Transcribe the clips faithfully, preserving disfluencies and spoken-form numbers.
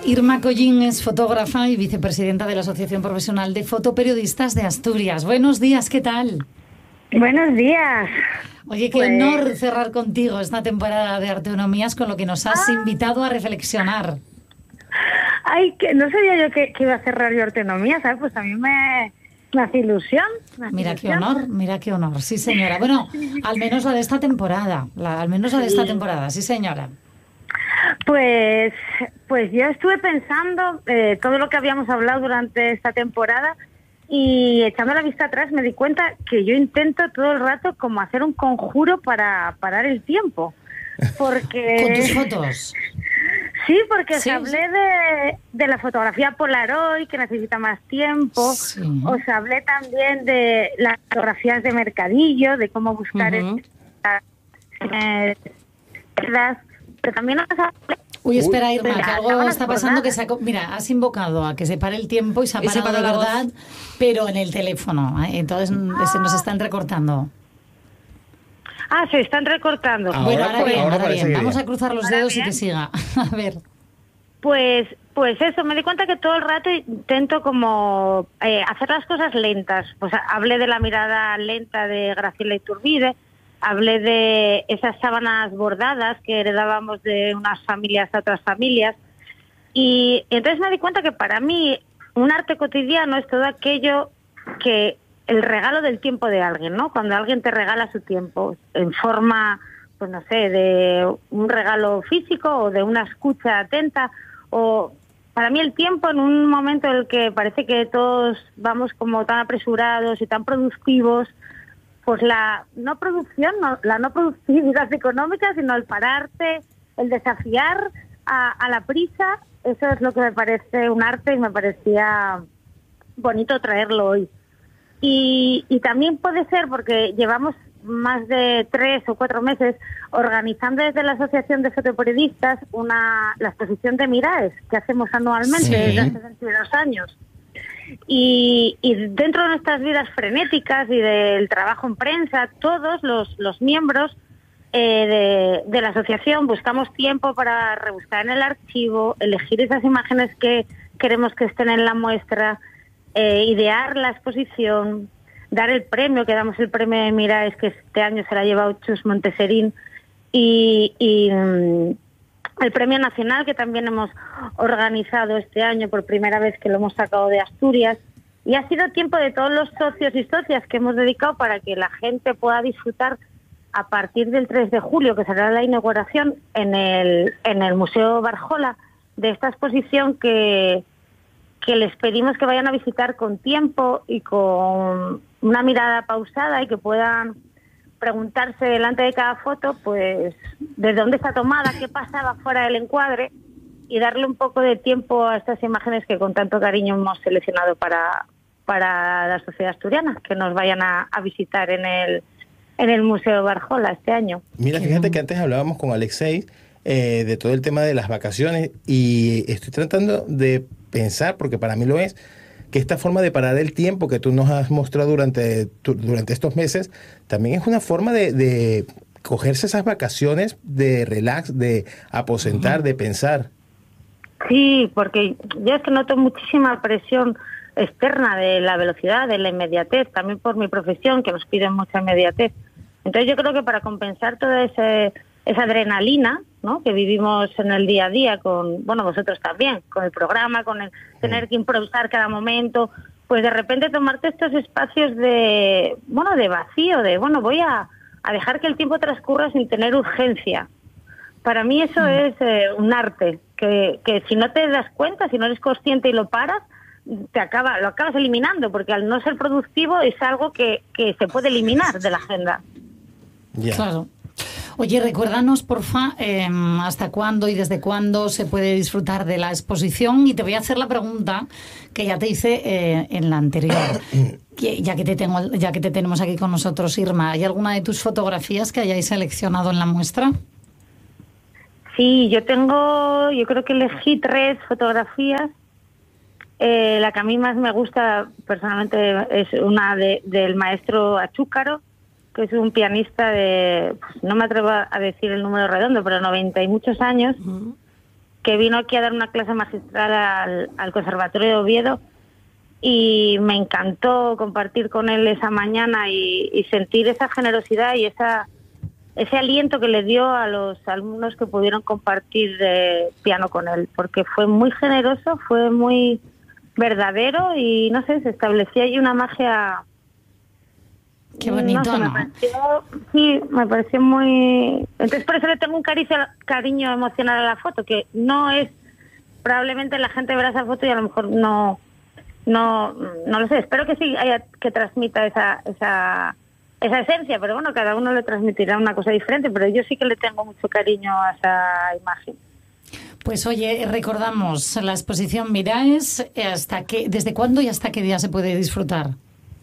Irma Collín es fotógrafa y vicepresidenta de la Asociación Profesional de Fotoperiodistas de Asturias. Buenos días, ¿qué tal? Buenos días. Oye, qué pues... honor cerrar contigo esta temporada de Arteonomías con lo que nos has ah. invitado a reflexionar. Ay, que no sabía yo que, que iba a cerrar yo Arteonomías, ¿sabes? Pues a mí me, me hace ilusión. Me hace mira ilusión. qué honor, mira qué honor, sí señora. Bueno, al menos la de esta temporada, la, al menos la de esta temporada, sí señora. Pues, pues yo estuve pensando eh, todo lo que habíamos hablado durante esta temporada y echando la vista atrás me di cuenta que yo intento todo el rato como hacer un conjuro para parar el tiempo. Porque... ¿Con tus fotos? Sí, porque sí, os hablé sí. de, de la fotografía Polaroid, que necesita más tiempo. Sí. Os hablé también de las fotografías de mercadillo, de cómo buscar uh-huh. estas... Eh, pero también os hablé... Uy, espera, Irma, que algo está pasando que se ha... Mira, has invocado a que se pare el tiempo y se ha parado de verdad, pero en el teléfono, ¿eh? Entonces ah. se nos están recortando. Ah, se están recortando. Ahora, bueno, ahora, pues, bien, ahora, ahora bien. Vamos a cruzar los dedos bien. Y que siga. A ver. Pues, pues eso, me di cuenta que todo el rato intento como eh, hacer las cosas lentas. Pues hablé de la mirada lenta de Graciela Iturbide, hablé de esas sábanas bordadas que heredábamos de unas familias a otras familias. Y entonces me di cuenta que para mí un arte cotidiano es todo aquello que... el regalo del tiempo de alguien, ¿no? Cuando alguien te regala su tiempo en forma, pues no sé, de un regalo físico o de una escucha atenta, o para mí el tiempo en un momento en el que parece que todos vamos como tan apresurados y tan productivos, pues la no producción, no, la no productividad económica, sino el pararte, el desafiar a, a la prisa, eso es lo que me parece un arte y me parecía bonito traerlo hoy. Y, y también puede ser porque llevamos más de tres o cuatro meses organizando desde la Asociación de Fotoperiodistas una, la exposición de Miraes que hacemos anualmente sí. desde hace veintidós años. Y, y dentro de nuestras vidas frenéticas y del trabajo en prensa, todos los, los miembros eh, de, de la asociación buscamos tiempo para rebuscar en el archivo, elegir esas imágenes que queremos que estén en la muestra, Eh, idear la exposición, dar el premio, que damos el premio de Miraes, que este año se la ha llevado Chus Monteserín, y, y um, el premio nacional, que también hemos organizado este año por primera vez, que lo hemos sacado de Asturias, y ha sido tiempo de todos los socios y socias que hemos dedicado para que la gente pueda disfrutar a partir del tres de julio, que será la inauguración en el, en el Museo Barjola, de esta exposición que que les pedimos que vayan a visitar con tiempo y con una mirada pausada y que puedan preguntarse delante de cada foto, pues, de dónde está tomada, qué pasaba fuera del encuadre y darle un poco de tiempo a estas imágenes que con tanto cariño hemos seleccionado para, para la sociedad asturiana, que nos vayan a, a visitar en el, en el Museo Barjola este año. Mira, fíjate que antes hablábamos con Alexei eh, de todo el tema de las vacaciones y estoy tratando de pensar, porque para mí lo es, que esta forma de parar el tiempo que tú nos has mostrado durante, tu, durante estos meses, también es una forma de, de cogerse esas vacaciones de relax, de aposentar, uh-huh. de pensar. Sí, porque yo es que noto muchísima presión externa de la velocidad, de la inmediatez, también por mi profesión, que nos piden mucha inmediatez. Entonces yo creo que para compensar toda ese, esa adrenalina, ¿no?, que vivimos en el día a día con, bueno, vosotros también, con el programa, con el tener que improvisar cada momento, pues de repente tomarte estos espacios de, bueno, de vacío, de, bueno, voy a, a dejar que el tiempo transcurra sin tener urgencia. Para mí eso mm. es eh, un arte, que, que si no te das cuenta, si no eres consciente y lo paras, te acaba, lo acabas eliminando, porque al no ser productivo es algo que, que se puede eliminar de la agenda. Yeah. Claro. Oye, recuérdanos, porfa, eh, hasta cuándo y desde cuándo se puede disfrutar de la exposición. Y te voy a hacer la pregunta que ya te hice eh, en la anterior. Ya que, te tengo, ya que te tenemos aquí con nosotros, Irma, ¿hay alguna de tus fotografías que hayáis seleccionado en la muestra? Sí, yo tengo, yo creo que elegí tres fotografías. Eh, la que a mí más me gusta personalmente es una de, del maestro Achúcaro, que es un pianista de, pues, no me atrevo a decir el número redondo, pero noventa y muchos años, uh-huh. que vino aquí a dar una clase magistral al, al Conservatorio de Oviedo, y me encantó compartir con él esa mañana y, y sentir esa generosidad y esa ese aliento que le dio a los alumnos que pudieron compartir eh, piano con él, porque fue muy generoso, fue muy verdadero y no sé, se establecía ahí una magia. Qué bonito, no sé, ¿no? Me pareció, sí, me pareció muy... Entonces por eso le tengo un cariño, cariño emocional a la foto, que no es... Probablemente la gente verá esa foto y a lo mejor no... No, no lo sé, espero que sí haya, que transmita esa, esa, esa esencia, pero bueno, cada uno le transmitirá una cosa diferente, pero yo sí que le tengo mucho cariño a esa imagen. Pues oye, recordamos la exposición Miraes, hasta qué, ¿desde cuándo y hasta qué día se puede disfrutar?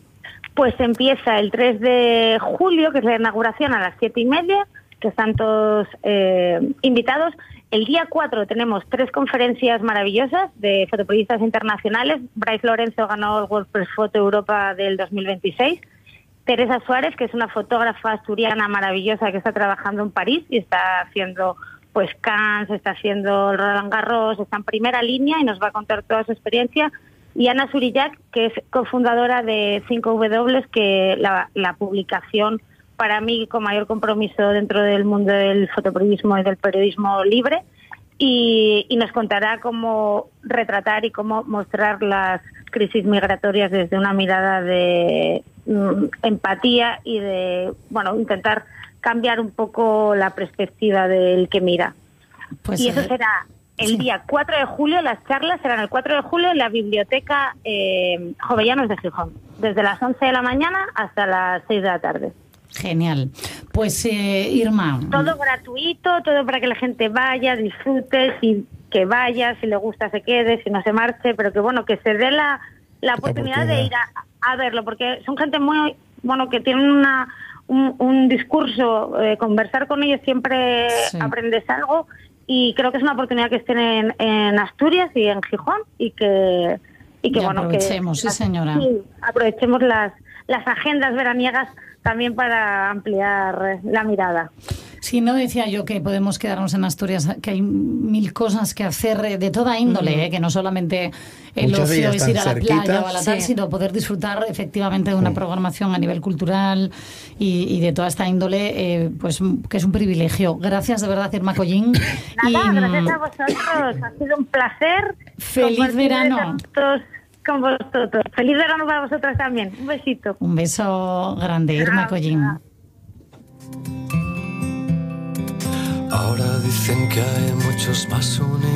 Pues empieza el tres de julio, que es la inauguración, a las siete y media, que están todos eh, invitados. El día cuatro tenemos tres conferencias maravillosas de fotoperiodistas internacionales. Bryce Lorenzo ganó el World Press Photo Europa del dos mil veintiséis. Teresa Suárez, que es una fotógrafa asturiana maravillosa que está trabajando en París y está haciendo pues Cannes, está haciendo el Roland Garros, está en primera línea y nos va a contar toda su experiencia. Y Ana Surillac, que es cofundadora de cinco W, que la, la publicación para mí con mayor compromiso dentro del mundo del fotoperiodismo y del periodismo libre, y, y nos contará cómo retratar y cómo mostrar las crisis migratorias desde una mirada de mm, empatía y de, bueno, intentar cambiar un poco la perspectiva del que mira. Pues y eso eh, será el sí. día cuatro de julio, las charlas serán el cuatro de julio en la Biblioteca eh, Jovellanos de Gijón, desde las once de la mañana hasta las seis de la tarde. Genial. Pues eh, Irma. Todo gratuito, todo para que la gente vaya, disfrute, si que vaya, si le gusta se quede, si no se marche, pero que bueno, que se dé la, la oportunidad, oportunidad de ir a, a verlo, porque son gente muy, bueno, que tienen una un, un discurso, eh, conversar con ellos siempre sí. aprendes algo, y creo que es una oportunidad que estén en, en Asturias y en Gijón, y que, y que y bueno, aprovechemos, que sí señora. Sí, aprovechemos las, las agendas veraniegas también para ampliar la mirada. Sí, no decía yo que podemos quedarnos en Asturias, que hay mil cosas que hacer de toda índole, mm. ¿eh? Que no solamente el Muchos ocio es ir a la cerquita. playa o a la tal, sí. sino poder disfrutar efectivamente de una mm. programación a nivel cultural y, y de toda esta índole, eh, pues que es un privilegio. Gracias de verdad, Irma Collín. Nada, y, gracias a vosotros. Ha sido un placer. Feliz verano. Con vosotros. Feliz verano para vosotras también. Un besito. Un beso grande, Irma Collín. Ahora dicen que hay muchos más unidos.